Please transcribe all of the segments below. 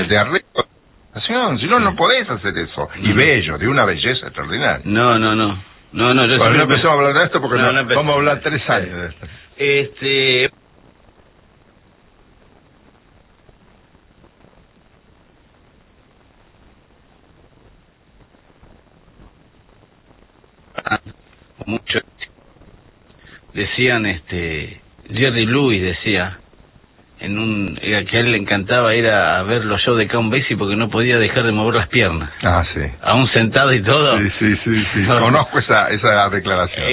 de arreglo. Si no, no podés hacer eso. Y bello, de una belleza extraordinaria. No, yo bueno, no empezamos a hablar de esto porque vamos a hablar 3 años de esto. Mucho decían, Jerry Lewis decía que a él le encantaba ir a ver los shows de Count Basie porque no podía dejar de mover las piernas. Ah, sí. Aún sentado y todo. Sí. Conozco esa declaración.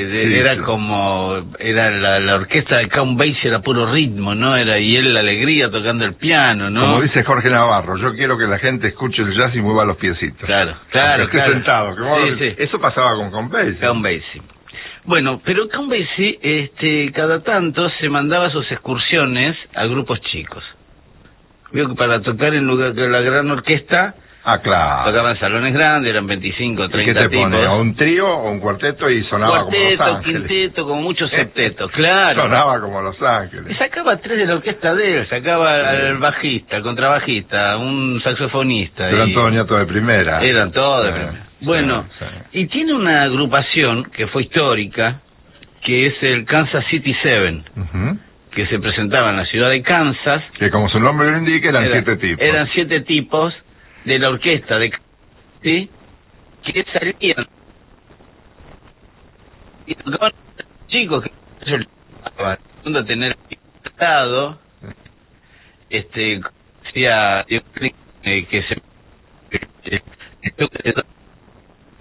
Era la orquesta de Count Basie, era puro ritmo, ¿no? Y él la alegría tocando el piano, ¿no? Como dice Jorge Navarro, yo quiero que la gente escuche el jazz y mueva los piecitos. Claro. Esté sentado. Sí. Eso pasaba con Count Basie. Count Basie. Bueno, pero Count Basie, cada tanto se mandaba sus excursiones a grupos chicos. Veo que para tocar en lugar de la gran orquesta, claro, tocaban salones grandes, eran 25, 30 ¿Y qué te tipos. pone? ¿O un trío o un cuarteto y sonaba como Los Ángeles? Quinteto, como muchos septetos, claro. Sonaba como Los Ángeles. Sacaba 3 de la orquesta de él, sacaba al bajista, al contrabajista, un saxofonista. Eran todos nietos de primera. Eran todos de primera. Bueno, y tiene una agrupación que fue histórica, que es el Kansas City Seven, que se presentaba en la ciudad de Kansas. Que como su nombre lo indica, eran 7 tipos. Eran 7 tipos de la orquesta de ¿sí? Que salían y tocaban chicos que a tener estado decía que se